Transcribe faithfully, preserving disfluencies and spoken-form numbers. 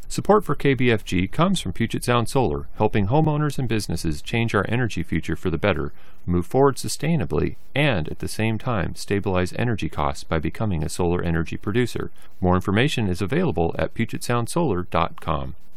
Support for K B F G comes from Puget Sound Solar, helping homeowners and businesses change our energy future for the better, move forward sustainably, and at the same time stabilize energy costs by becoming a solar energy producer. More information is available at puget sound solar dot com.